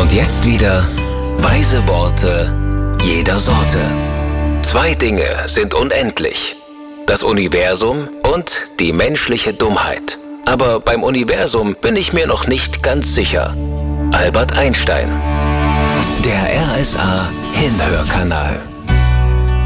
Und jetzt wieder weise Worte jeder Sorte. 2 Dinge sind unendlich: das Universum und die menschliche Dummheit. Aber beim Universum bin ich mir noch nicht ganz sicher. Albert Einstein. Der RSA Hinhörkanal.